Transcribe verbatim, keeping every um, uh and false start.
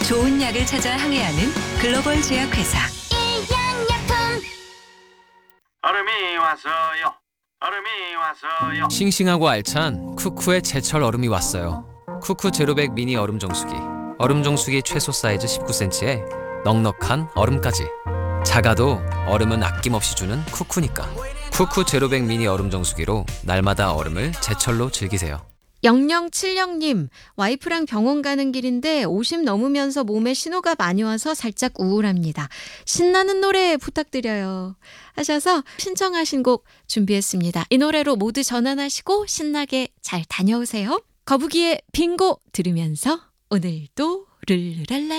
좋은 약을 찾아 항해하는 글로벌 제약회사. 얼음이 왔어요. 얼음이 왔어요. 싱싱하고 알찬 쿠쿠의 제철 얼음이 왔어요. 쿠쿠 제로백 미니 얼음 정수기. 얼음 정수기 최소 사이즈 십구 센티미터에 넉넉한 얼음까지. 작아도 얼음은 아낌없이 주는 쿠쿠니까. 쿠쿠 제로백 미니 얼음 정수기로 날마다 얼음을 제철로 즐기세요. 영영칠영님, 와이프랑 병원 가는 길인데 오십 넘으면서 몸에 신호가 많이 와서 살짝 우울합니다. 신나는 노래 부탁드려요 하셔서 신청하신 곡 준비했습니다. 이 노래로 모두 전환하시고 신나게 잘 다녀오세요. 거북이의 빙고 들으면서 오늘도 룰루랄라